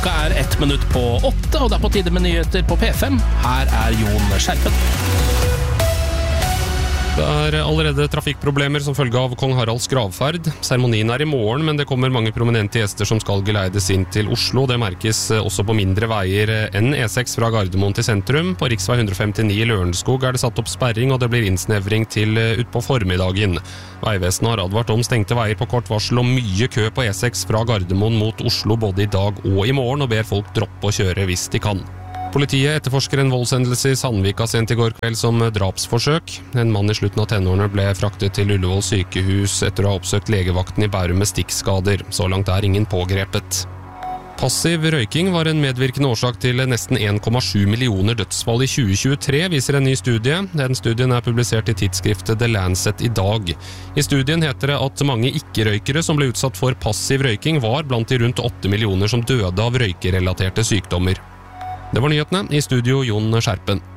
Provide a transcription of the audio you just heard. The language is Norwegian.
Klokka 1 minutt på 8, og det på tide med nyheter på P5. Her Jon Skjerpen. Det allerede trafikkproblemer som følge av Kong Haralds gravferd. Seremonien I morgen, men det kommer mange prominente gjester som skal geleides inn til Oslo. Det merkes også på mindre veier enn E6 fra Gardermoen til sentrum. På riksvei 159 I Lørenskog det satt opp sperring, og det blir innsnevring til ut på formiddagen. Veivesenet har advart om stengte veier på kort varsel og mye kø på E6 fra Gardermoen mot Oslo både I dag og I morgen, og ber folk droppe å kjøre hvis de kan. Politiet etterforsker en voldshendelse I Sandvika sent I går kveld som drapsforsøk. En mann I slutten av tenårene ble fraktet til Ullevål sykehus etter å ha oppsøkt legevakten I Bærum med stikkskader. Så langt ingen pågrepet. Passiv røyking var en medvirkende årsak til nesten 1,7 millioner dødsfall I 2023, viser en ny studie. Den studien publisert I tidsskriftet The Lancet I dag. I studien heter det at mange ikke-røykere som ble utsatt for passiv røyking var blant de rundt 8 millioner som døde av røykerelaterte sykdommer. Det var nyhetene I studio Jon Skjerpen.